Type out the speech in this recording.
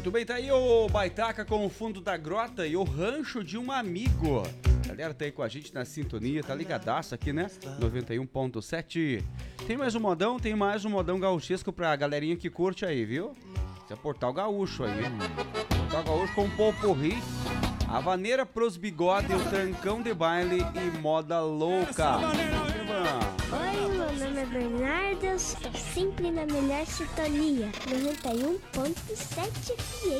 Muito bem, tá aí o Baitaca com o Fundo da Grota e o Rancho de um Amigo. A galera tá aí com a gente na sintonia, tá ligadaço aqui, né? 91.7. Tem mais um modão gauchesco pra galerinha que curte aí, viu? Esse é Portal Gaúcho aí. Portal Gaúcho com Popurrí, a vaneira pros bigodes, o trancão de baile e moda louca. Oi, meu nome é Bernardo, estou sempre na melhor sintonia, 91.7 FM.